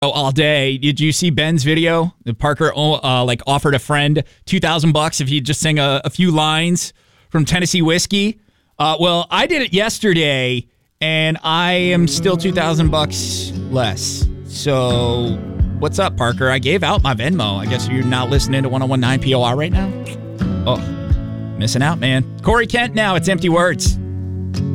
all day. Did you see Ben's video? Parker offered a friend $2,000 if he'd just sing a few lines from Tennessee Whiskey. Well, I did it yesterday, and I am still $2,000 less. So, what's up, Parker? I gave out my Venmo. I guess you're not listening to 101.9 POR right now? Oh, missing out, man. Corey Kent now. It's Empty Words.